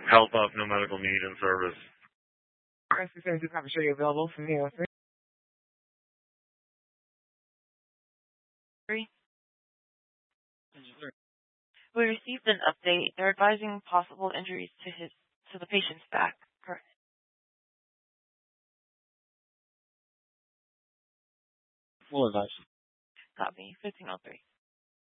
Help of no medical need and service. Rescue services not sure you're available for me. We received an update. They're advising possible injuries to the patient's back. Correct. Full advice. Copy. 1503.